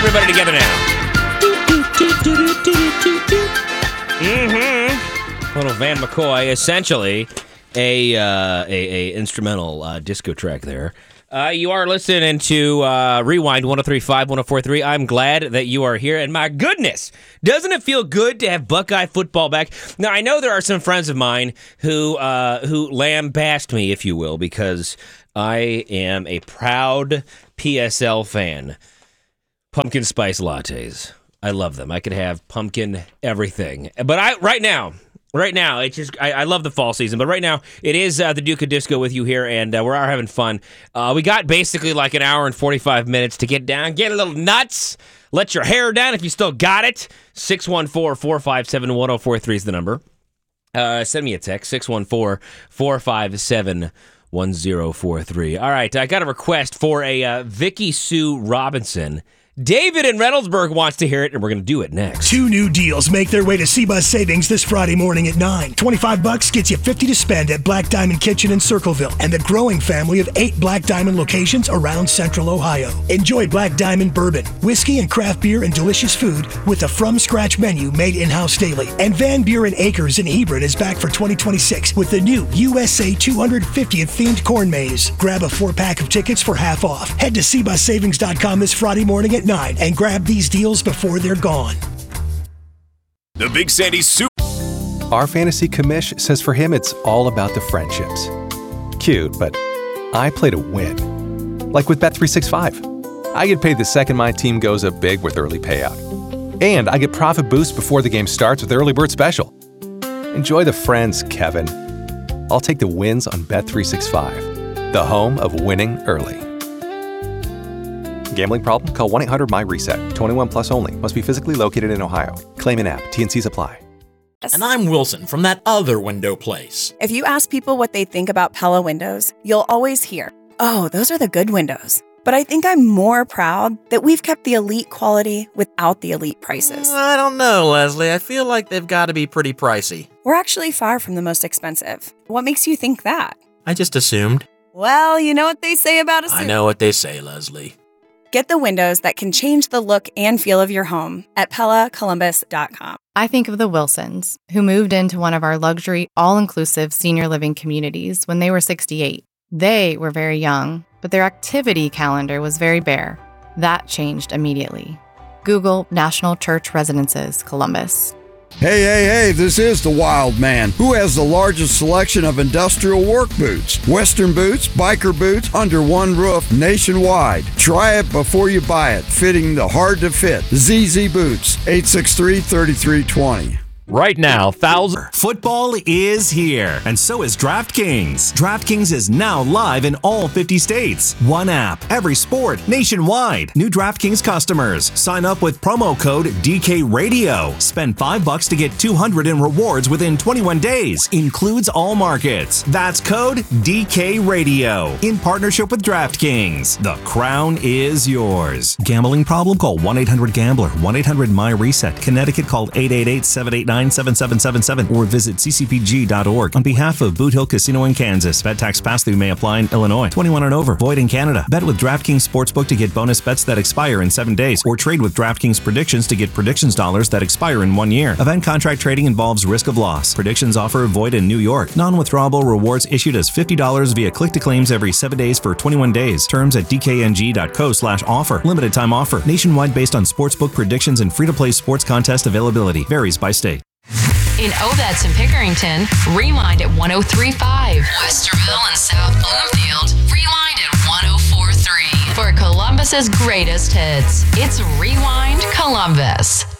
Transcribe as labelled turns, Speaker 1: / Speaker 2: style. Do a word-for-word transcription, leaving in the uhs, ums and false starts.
Speaker 1: everybody together now. Mm-hmm. Little Van McCoy, essentially a uh, a, a instrumental uh, disco track there. Uh, you are listening to uh, Rewind one oh three point five, one oh four point three. I'm glad that you are here. And my goodness, doesn't it feel good to have Buckeye football back? Now, I know there are some friends of mine who uh, who lambast me, if you will, because I am a proud P S L fan. Pumpkin spice lattes. I love them. I could have pumpkin everything. But I right now... Right now, it's just I, I love the fall season, but right now it is uh, the Duke of Disco with you here, and uh, we're out having fun. Uh, we got basically like an hour and forty-five minutes to get down, get a little nuts, let your hair down if you still got it. six one four, four five seven, one oh four three is the number. Uh, send me a text, six one four, four five seven, one oh four three. All right, I got a request for a uh, Vicky Sue Robinson. David in Reynoldsburg wants to hear it, and we're going to do it next.
Speaker 2: Two new deals make their way to C-Bus Savings this Friday morning at nine. twenty-five bucks gets you fifty to spend at Black Diamond Kitchen in Circleville and the growing family of eight Black Diamond locations around Central Ohio. Enjoy Black Diamond bourbon, whiskey and craft beer and delicious food with a from-scratch menu made in-house daily. And Van Buren Acres in Hebron is back for twenty twenty-six with the new U S A two hundred fiftieth themed corn maze. Grab a four-pack of tickets for half off. Head to C bus savings dot com this Friday morning at nine and grab these deals before they're gone.
Speaker 3: The Big Sandy Super.
Speaker 4: Our fantasy commish says for him it's all about the friendships. Cute, but I play to win. Like with Bet three sixty-five. I get paid the second my team goes up big with early payout. And I get profit boost before the game starts with Early Bird Special. Enjoy the friends, Kevin. I'll take the wins on Bet three sixty-five, the home of winning early. Gambling problem? Call one eight hundred my reset. twenty-one plus only. Must be physically located in Ohio. Claim in app. T and C's apply.
Speaker 5: And I'm Wilson from that other window place.
Speaker 6: If you ask people what they think about Pella windows, you'll always hear, oh, those are the good windows. But I think I'm more proud that we've kept the elite quality without the elite prices.
Speaker 5: I don't know, Leslie. I feel like they've got to be pretty pricey.
Speaker 6: We're actually far from the most expensive. What makes you think that?
Speaker 5: I just assumed.
Speaker 6: Well, you know what they say about a
Speaker 5: I know what they say, Leslie.
Speaker 6: Get the windows that can change the look and feel of your home at Pella Columbus dot com.
Speaker 7: I think of the Wilsons, who moved into one of our luxury, all-inclusive senior living communities when they were sixty-eight. They were very young, but their activity calendar was very bare. That changed immediately. Google National Church Residences, Columbus.
Speaker 8: Hey, hey, hey, this is the Wild Man, who has the largest selection of industrial work boots, Western boots, biker boots, under one roof nationwide. Try it before you buy it, fitting the hard to fit. Z Z Boots, eight six three, three three two zero.
Speaker 3: Right now, thousands. Football is here, and so is DraftKings. DraftKings is now live in all fifty states. One app, every sport, nationwide. New DraftKings customers sign up with promo code D K Radio. Spend five bucks to get two hundred in rewards within twenty-one days. Includes all markets. That's code D K Radio in partnership with DraftKings. The crown is yours. Gambling problem? Call one eight hundred gambler. one eight hundred my reset. Connecticut, call eight eight eight, seven eight nine, seven seven seven seven or visit c c p g dot org. On behalf of Boot Hill Casino in Kansas, bet tax pass-through may apply in Illinois. twenty-one and over. Void in Canada. Bet with DraftKings Sportsbook to get bonus bets that expire in seven days, or trade with DraftKings Predictions to get predictions dollars that expire in one year. Event contract trading involves risk of loss. Predictions offer void in New York. Non-withdrawable rewards issued as fifty dollars via click-to-claims every seven days for twenty-one days. Terms at d k n g dot co slash offer. Limited time offer. Nationwide based on sportsbook predictions and free-to-play sports contest availability. Varies by state.
Speaker 9: In Ovets and Pickerington, Rewind at one oh three point five. Westerville and South Bloomfield, Rewind at one oh four point three. For Columbus's greatest hits, it's Rewind Columbus.